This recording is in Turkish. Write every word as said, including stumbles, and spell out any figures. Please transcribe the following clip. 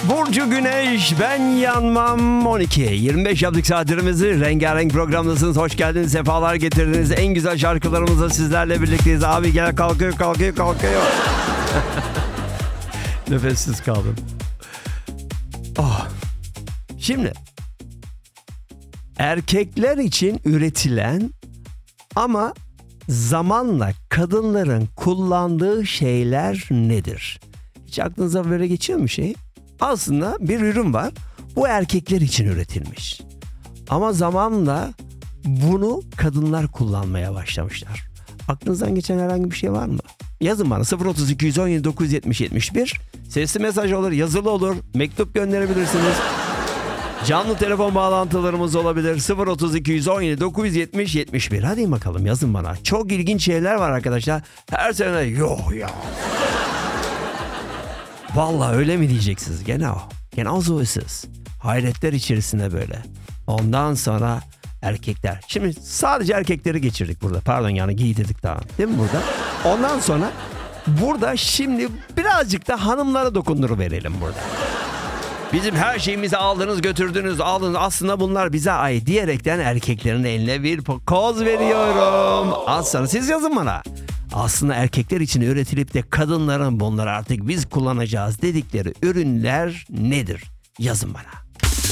Burcu Güneş, ben yanmam. On iki yirmi beş yaptık saatlerimizi. Rengarenk programdasınız. Hoş geldiniz, sefalar getirdiniz. En güzel şarkılarımızla sizlerle birlikteyiz. Abi gel, kalkıyor kalkıyor kalkıyor. Nefessiz kaldım. Oh. Şimdi erkekler için üretilen ama zamanla kadınların kullandığı şeyler nedir? Hiç aklınıza böyle geçiyor mu şey? Aslında bir ürün var. Bu erkekler için üretilmiş. Ama zamanla bunu kadınlar kullanmaya başlamışlar. Aklınızdan geçen herhangi bir şey var mı? Yazın bana sıfır otuz iki yüz on yedi dokuz yüz yetmiş yetmiş bir. Sesli mesaj olur, yazılı olur, mektup gönderebilirsiniz. Canlı telefon bağlantılarımız olabilir. sıfır otuz iki yüz on yedi dokuz yüz yetmiş yetmiş bir. Hadi bakalım, yazın bana. Çok ilginç şeyler var arkadaşlar. Her sene yok ya. Vallahi öyle mi diyeceksiniz? Genau. Genau so ist es. Hayretler içerisinde böyle. Ondan sonra erkekler. Şimdi sadece erkekleri geçirdik burada. Pardon, yani giydirdik daha. Değil mi burada? Ondan sonra burada şimdi birazcık da hanımlara dokunduruverelim burada. Bizim her şeyimizi aldınız, götürdünüz, aldınız. Aslında bunlar bize ait diyerekten erkeklerin eline bir koz veriyorum. Az sonra siz yazın bana. Aslında erkekler için üretilip de kadınların bunları artık biz kullanacağız dedikleri ürünler nedir? Yazın bana.